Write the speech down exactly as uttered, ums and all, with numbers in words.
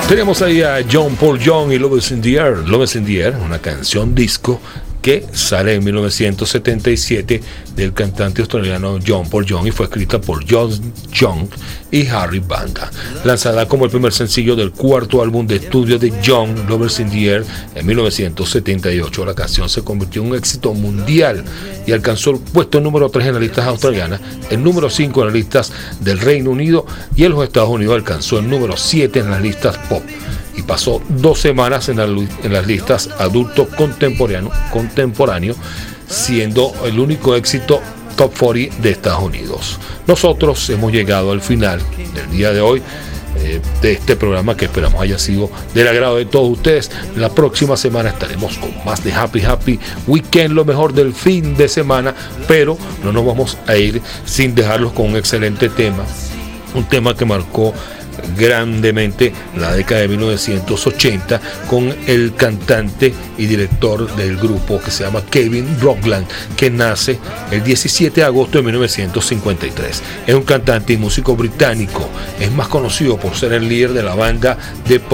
Tenemos ahí a John Paul Young y Love is in the Air. Love is in the Air, una canción disco que sale en mil novecientos setenta y siete del cantante australiano John Paul Young y fue escrita por John Young y Harry Banda. Lanzada como el primer sencillo del cuarto álbum de estudio de Young, Love is in the Air, en mil novecientos setenta y ocho, la canción se convirtió en un éxito mundial y alcanzó el puesto número tres en las listas australianas, el número cinco en las listas del Reino Unido y en los Estados Unidos alcanzó el número siete en las listas pop. Y pasó dos semanas en, la, en las listas adulto contemporáneo, contemporáneo, siendo el único éxito top cuarenta de Estados Unidos. Nosotros hemos llegado al final del día de hoy eh, de este programa que esperamos haya sido del agrado de todos ustedes. La próxima semana estaremos con más de Happy Happy Weekend, lo mejor del fin de semana, pero no nos vamos a ir sin dejarlos con un excelente tema, un tema que marcó grandemente la década de mil novecientos ochenta con el cantante y director del grupo que se llama Kevin Rowland, que nace el diecisiete de agosto de mil novecientos cincuenta y tres. Es un cantante y músico británico, es más conocido por ser el líder de la banda de